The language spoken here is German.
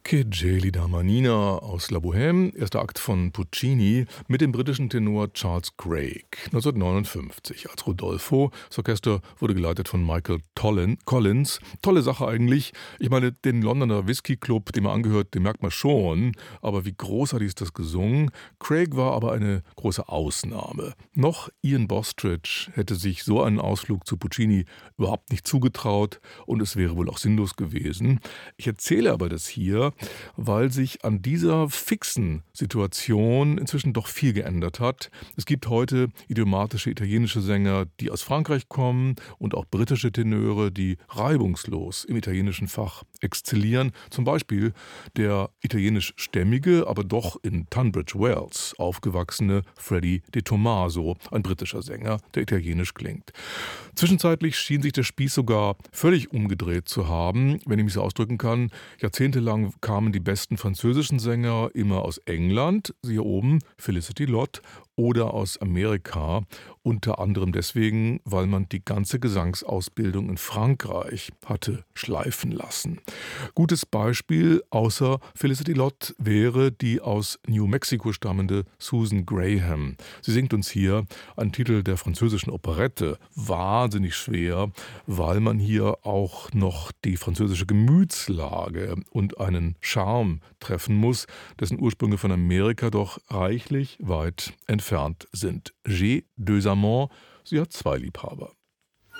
Che gelida manina aus La Bohème, erster Akt von Puccini mit dem britischen Tenor Charles Craig, 1959 als Rodolfo. Das Orchester wurde geleitet von Michael Collins. Tolle Sache eigentlich. Ich meine, den Londoner Whisky Club, dem er angehört, den merkt man schon. Aber wie großartig ist das gesungen. Craig war aber eine große Ausnahme. Noch Ian Bostridge hätte sich so einen Ausflug zu Puccini überhaupt nicht zugetraut und es wäre wohl auch sinnlos gewesen. Ich erzähle aber das hier, weil sich an dieser fixen Situation inzwischen doch viel geändert hat. Es gibt heute idiomatische italienische Sänger, die aus Frankreich kommen und auch britische Tenöre, die reibungslos im italienischen Fach exzellieren. Zum Beispiel der italienischstämmige, aber doch in Tunbridge Wells aufgewachsene Freddie De Tomaso, ein britischer Sänger, der italienisch klingt. Zwischenzeitlich schien sich der Spieß sogar völlig umgedreht zu haben, wenn ich mich so ausdrücken kann. Jahrzehntelang kamen die besten französischen Sänger immer aus England, siehe oben Felicity Lott, oder aus Amerika, unter anderem deswegen, weil man die ganze Gesangsausbildung in Frankreich hatte schleifen lassen. Gutes Beispiel außer Felicity Lott wäre die aus New Mexico stammende Susan Graham. Sie singt uns hier einen Titel der französischen Operette, wahnsinnig schwer, weil man hier auch noch die französische Gemütslage und einen Charme treffen muss, dessen Ursprünge von Amerika doch reichlich weit entfernt sind. J'ai deux amants, sie hat zwei Liebhaber.